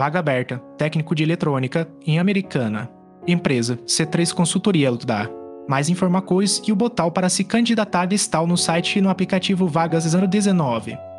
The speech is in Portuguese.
Vaga aberta, técnico de eletrônica, em Americana. Empresa, C3 Consultoria Ltda. Mais informações e o botão para se candidatar está no site e no aplicativo Vagas 019.